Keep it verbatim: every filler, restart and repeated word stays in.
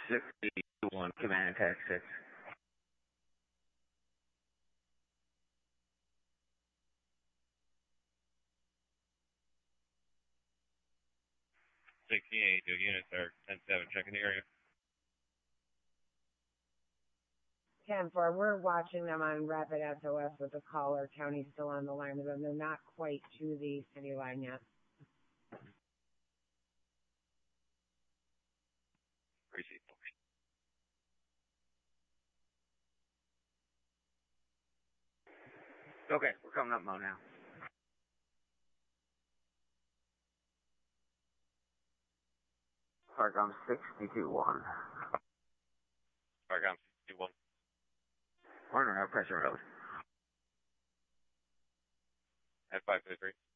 sixty-one, command attack six. sixty-eight, your units are ten seven, checking the area. ten four, we're watching them on Rapid S O S with the caller. County's still on the line with them. They're not quite to the city line yet. Receive. Okay, we're coming up Mo now. Farcom sixty-two one. Farcom sixty-two one. Warner, have pressure road. At five fifty-three.